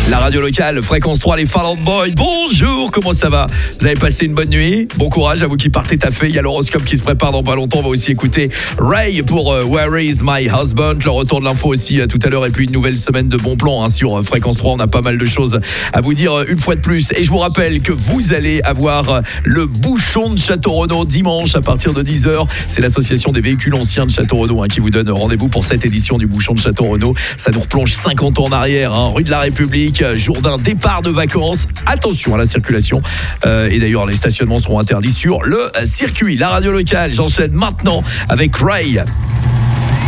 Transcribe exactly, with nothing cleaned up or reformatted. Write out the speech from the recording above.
La radio locale, Fréquence trois, les Fall Out Boys. Bonjour, comment ça va? Vous avez passé une bonne nuit? Bon courage à vous qui partez taffer. Il y a l'horoscope qui se prépare dans pas longtemps. On va aussi écouter Ray pour uh, Where is my husband? Le retour de l'info aussi uh, tout à l'heure. Et puis une nouvelle semaine de bons plans hein, sur uh, Fréquence trois. On a pas mal de choses à vous dire uh, une fois de plus. Et je vous rappelle que vous allez avoir uh, le bouchon de Château-Renaud dimanche à partir de dix heures. C'est l'association des véhicules anciens de Château-Renaud hein, qui vous donne rendez-vous pour cette édition du bouchon de Château-Renaud. Ça nous replonge cinquante ans en arrière, hein, rue de la République, jour d'un départ de vacances. Attention à la circulation. Euh, et d'ailleurs, les stationnements seront interdits sur le circuit. La radio locale, j'enchaîne maintenant avec Ray.